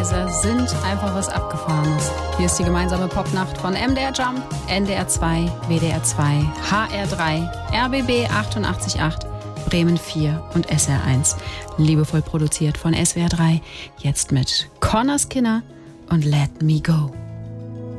Synthesizer sind einfach was Abgefahrenes. Hier ist die gemeinsame Popnacht von MDR Jump, NDR 2, WDR 2, HR 3, RBB 88.8, Bremen 4 und SR 1. Liebevoll produziert von SWR 3. Jetzt mit Connor Skinner und Let Me Go.